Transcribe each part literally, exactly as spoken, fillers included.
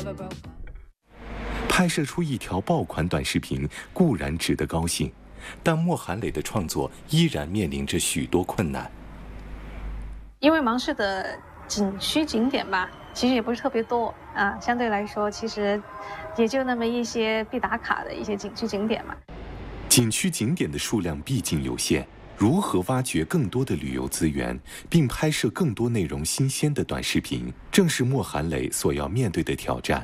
拍摄出一条爆款短视频固然值得高兴，但莫韩磊的创作依然面临着许多困难。 因为芒市的景区景点吧，其实也不是特别多啊，相对来说，其实也就那么一些必打卡的一些景区景点嘛。 景区景点的数量毕竟有限，如何挖掘更多的旅游资源，并拍摄更多内容新鲜的短视频，正是莫韩磊所要面对的挑战。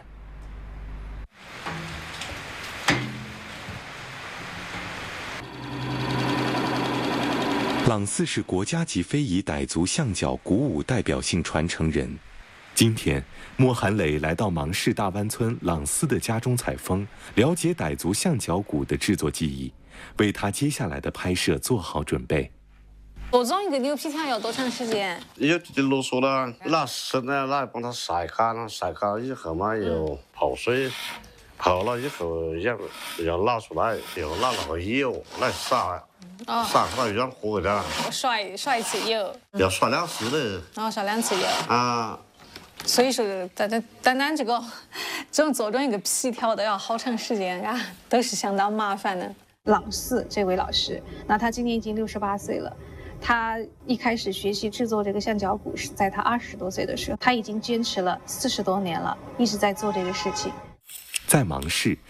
朗四是国家级非遗傣族象脚鼓舞代表性传承人。今天，莫韩磊来到芒市大湾村朗四的家中采风，了解傣族象脚鼓的制作技艺，为他接下来的拍摄做好准备。 组装一个牛皮条要多长时间？ 有的啰嗦了，拿绳呢，拿帮它晒干，晒干以后嘛，又泡水，泡了以后要要拿出来，又拿那个油来撒。哦，撒出来软和点。 刷刷一次油， 要刷两次的。 然后刷两次油。 啊。 所以说，单单单单这个，这种做成一个皮条都要好长时间啊，都是相当麻烦的。 朗四这位老师，那他今年已经六十八岁了。他一开始学习制作这个象脚鼓是在他二十多岁的时候，他已经坚持了四十多年了，一直在做这个事情。 在芒市，